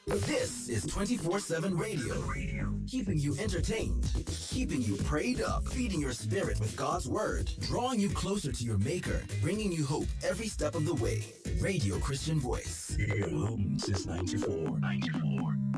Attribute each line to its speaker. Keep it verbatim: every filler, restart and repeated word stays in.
Speaker 1: This is twenty-four seven radio, keeping you entertained, keeping you prayed up, feeding your spirit with God's word, drawing you closer to your maker, bringing you hope every step of the way. Radio Christian Voice.
Speaker 2: Your home since ninety-four. ninety-four.